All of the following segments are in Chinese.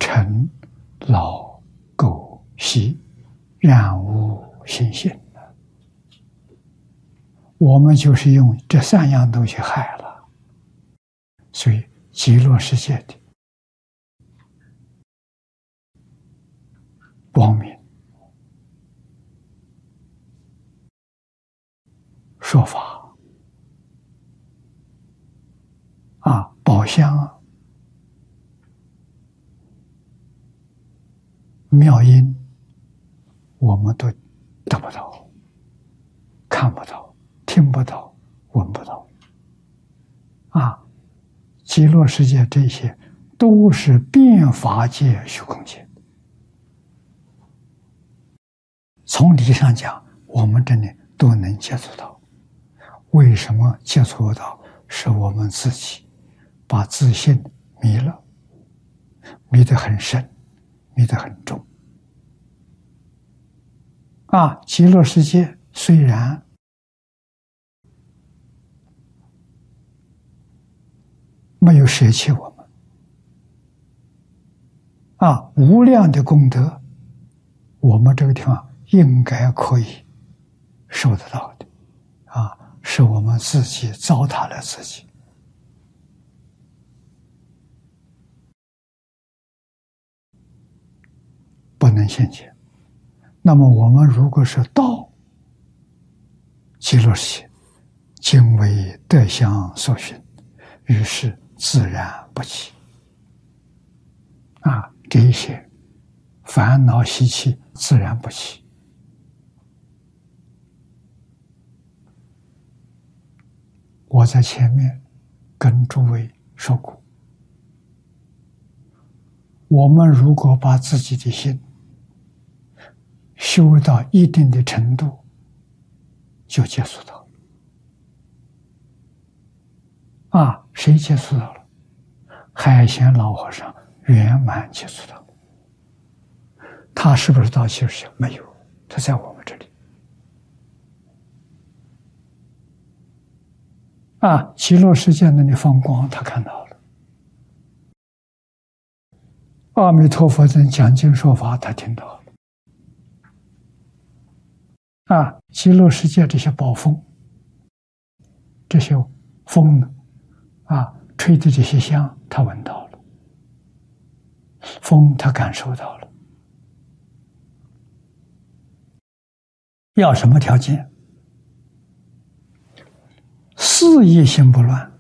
尘老垢习，染污心性。我们就是用这3样东西害了，所以极乐世界的光明说法宝相妙音，我们都得不到，看不到，听不到，闻不到。极乐世界这些都是变法界虚空界。从理上讲，我们这里都能接触到。为什么接触不到？是我们自己把自信迷了，迷得很深，迷得很重。极乐世界虽然没有舍弃我们，无量的功德，我们这个地方应该可以受得到的，是我们自己糟蹋了自己。不能现前。那么我们如果是道极乐世界，今为德相所熏，于是自然不起。这一些烦恼习气自然不起。我在前面跟诸位说过，我们如果把自己的心修到一定的程度，就接触到了。谁接触到了？海贤老和尚圆满接触到了。他是不是到极乐世界？没有，他在我们这里。极乐世界那里放光，他看到了。阿弥陀佛在讲经说法，他听到了。极乐世界这些宝风，这些风呢，吹的这些香，他闻到了；风他感受到了。要什么条件？事业心不乱，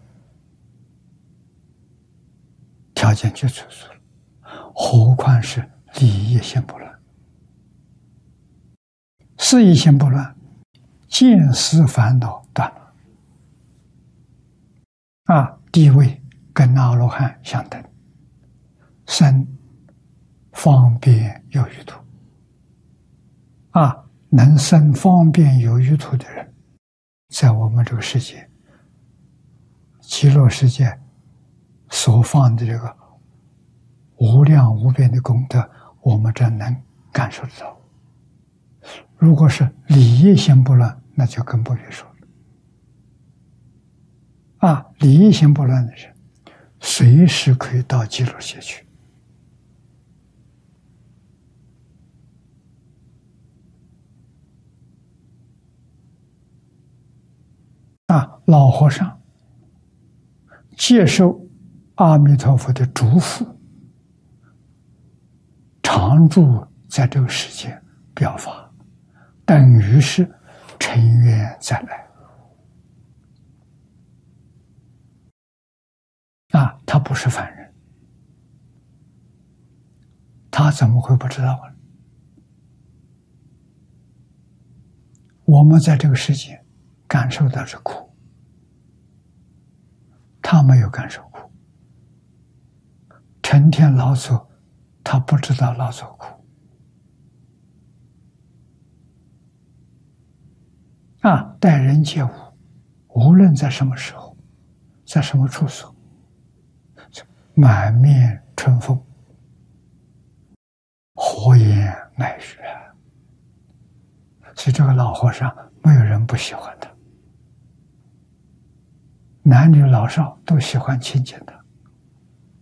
条件就出来了。何况是理业心不乱？事业心不乱，见思烦恼断了。地位跟阿罗汉相等，身方便有余土。能生方便有余土的人，在我们这个世界，极乐世界所放的这个无量无边的功德，我们这能感受得到。如果是理业心不乱，那就更不必说了。理业心不乱的人，随时可以到极乐世界去。老和尚接受阿弥陀佛的嘱咐，常住在这个世界表法，等于是成愿再来。他不是凡人，他怎么会不知道呢？我们在这个世界感受到是苦，他没有感受苦，成天劳作，他不知道劳作苦。待人接物，无论在什么时候，在什么处所，满面春风，和颜爱语。所以这个老和尚没有人不喜欢他，男女老少都喜欢亲近他。